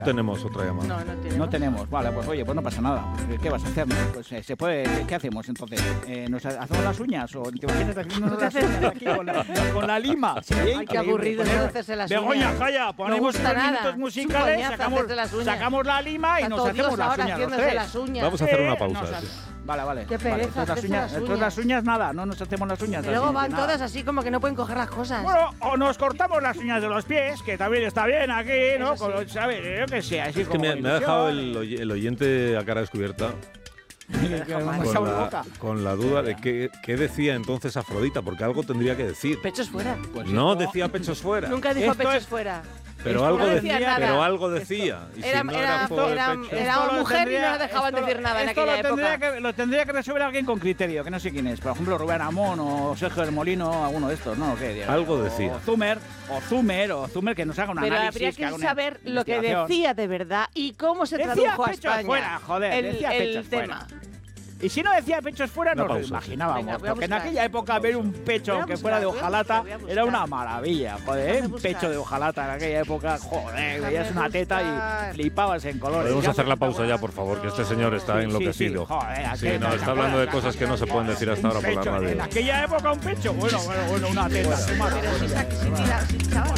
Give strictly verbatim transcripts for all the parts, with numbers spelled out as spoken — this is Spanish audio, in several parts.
Tenemos otra llamada. No, no tenemos. No tenemos. Vale, pues oye, pues no pasa nada. ¿Qué vas a hacer? Pues eh, se puede. ¿Qué hacemos entonces? Eh, ¿Nos hacemos las uñas o te imaginas haciéndonos las uñas aquí con la, con la lima? Sí, Ay, qué aburrido es hacerse las uñas. Begoña, calla, ponemos no unos minutos musicales, sacamos, sacamos la lima y nos hacemos las uñas los tres. Las uñas. Vamos a hacer una pausa. Sí, vale, vale. Qué pereza, vale, hacerse las uñas, las uñas. las uñas nada, no nos hacemos las uñas. Y luego así, van nada. todas así como que no pueden coger las cosas. Bueno, o nos cortamos las uñas de los pies, que también está bien aquí, ¿no? Eso sí. Con, ¿sabes? Yo qué sé, así Es que como me, me ha dejado el, oy- el oyente a cara descubierta con la, con la duda de qué, qué decía entonces Afrodita, porque algo tendría que decir. Pechos fuera. Pues No esto- decía pechos fuera, Nunca dijo Esto pechos es- fuera. pero esto algo no decía decía, nada. pero algo decía. Y Era, si no era, era por el era, pecho. era Esto lo mujer tendría- y no le dejaban esto- decir nada en esto aquella lo tendría época. Que, lo tendría que resolver alguien con criterio, que no sé quién es. Por ejemplo, Rubén Amón o Sergio del Molino, alguno de estos, ¿no? ¿Qué? Algo o, decía. O Zumer, o Zumer, o Zumer, que nos haga un Pero análisis. habría que que haga una saber lo que investigación. decía de verdad y cómo se Decía tradujo a pechos España. fuera, joder, el, decía el pechos tema. fuera. Y si no decía pechos fuera, Una nos lo pausa, sí. imaginábamos. Venga, voy a porque en buscar. aquella época ver un pecho Voy a que buscar, fuera de voy a hojalata buscar, voy a era una buscar. maravilla. Joder, Déjame un buscar. pecho de hojalata en aquella época, joder, Déjame veías una teta buscar. y flipabas en colores. Podemos Ya hacer la pues, pausa ya, por favor, que este señor está Sí, sí, enloquecido. sí, joder, Sí, aquella- no, está hablando de cosas que no se pueden decir hasta ahora un por la pecho, radio. En aquella época un pecho, bueno, bueno, bueno, una teta. qué maravilla. Pero si está- si tira- si chaval.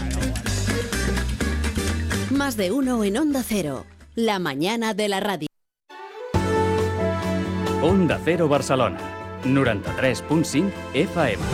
Más de uno en Onda Cero. La mañana de la radio. Onda Cero Barcelona, noranta-tres punt cinc F M.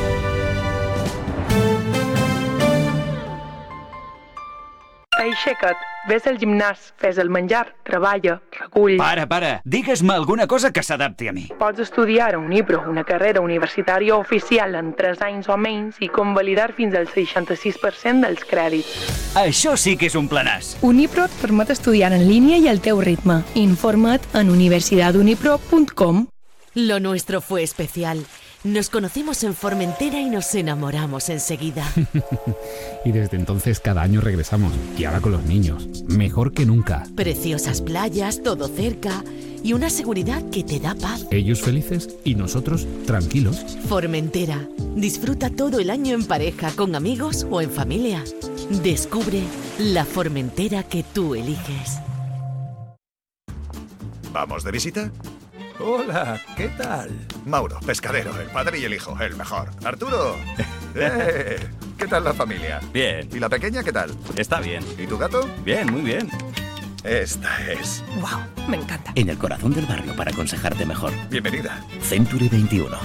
Aixeca't, ves al gimnàs, fes el menjar, treballa, recull. Para, para, digues-me alguna cosa que s'adapti a mi. Pots estudiar a Unipro, una carrera universitària oficial en tres anys o menys i convalidar fins al seixanta-sis per cent dels crèdits. Això sí que és un planàs. Unipro et permet estudiar en línia i al teu ritme. Informa't en universidad unipro punt com. Lo nuestro fue especial. Nos conocimos en Formentera y nos enamoramos enseguida. Y desde entonces cada año regresamos. Y ahora con los niños. Mejor que nunca. Preciosas playas, todo cerca y una seguridad que te da paz. Ellos felices y nosotros tranquilos. Formentera. Disfruta todo el año en pareja, con amigos o en familia. Descubre la Formentera que tú eliges. ¿Vamos de visita? Hola, ¿qué tal? Mauro, pescadero, el padre y el hijo, el mejor. Arturo. ¡Eh! ¿Qué tal la familia? Bien. ¿Y la pequeña qué tal? Está bien. ¿Y tu gato? Bien, muy bien. Esta es. Wow, me encanta. En el corazón del barrio para aconsejarte mejor. Bienvenida. Century veintiuno.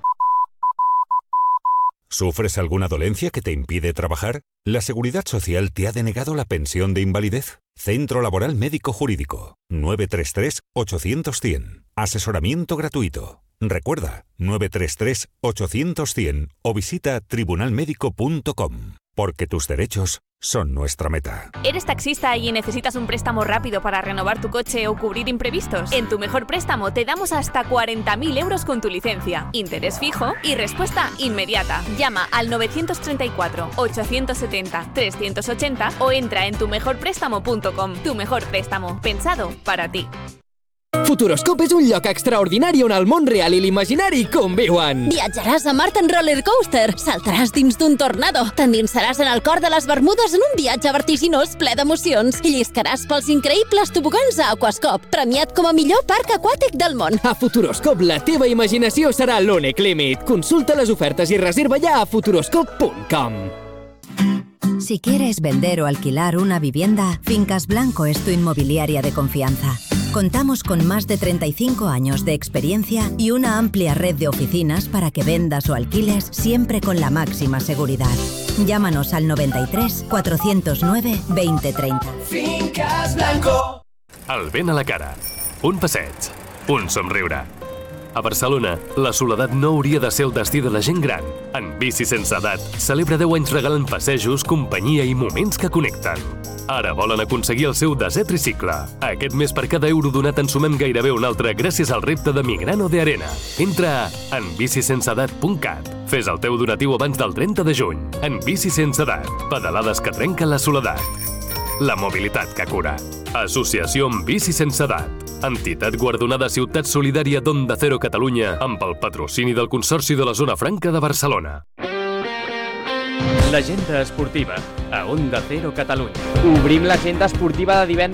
¿Sufres alguna dolencia que te impide trabajar? ¿La Seguridad Social te ha denegado la pensión de invalidez? Centro Laboral Médico Jurídico. nueve tres tres, ocho cero cero, cien. Asesoramiento gratuito. Recuerda, nueve tres tres, ocho cero cero, cien o visita tribunal médico punto com. Porque tus derechos son nuestra meta. ¿Eres taxista y necesitas un préstamo rápido para renovar tu coche o cubrir imprevistos? En Tu Mejor Préstamo te damos hasta cuarenta mil euros con tu licencia, interés fijo y respuesta inmediata. Llama al novecientos treinta y cuatro, ochocientos setenta, trescientos ochenta o entra en tu mejor préstamo punto com. Tu Mejor Préstamo, pensado para ti. Futuroscope és un lloc extraordinari on el món real i l'imaginari conviuen. Viatjaràs a Mart en roller coaster, saltaràs dins d'un tornado, t'endinsaràs en el cor de les Bermudes en un viatge vertiginós ple d'emocions i lliscaràs pels increïbles tobogans a Aquascop, premiat com a millor parc aquàtic del món. A Futuroscope la teva imaginació serà l'únic límit. Consulta les ofertes i reserva ja a futuroscope punt com. Si quieres vender o alquilar una vivienda, Fincas Blanco es tu inmobiliaria de confianza. Contamos con más de treinta y cinco años de experiencia y una amplia red de oficinas para que vendas o alquiles siempre con la máxima seguridad. Llámanos al noventa y tres, cuatrocientos nueve, veinte treinta. Fincas Blanco. El vent a la cara, un passeig, un somriure. A Barcelona, la soledat no hauria de ser el destí de la gent gran. En Bici Sense Edat, celebra deu anys regalant passejos, companyia i moments que connecten. Ara volen aconseguir el seu desè tricicle. Aquest mes per cada euro donat en sumem gairebé un altre gràcies al repte de Migrano de Arena. Entra a en bici sense edat punt cat. Fes el teu donatiu abans del trenta de juny. En Bici Sense Edat, pedalades que trenquen la soledat. La mobilitat que cura. Associació amb Bici Sense Edat. Entitat guardonada Ciutat Solidària d'Onda Cero Catalunya amb el patrocini del Consorci de la Zona Franca de Barcelona. L'agenda esportiva a Onda Cero Catalunya. Obrim l'agenda esportiva de divendres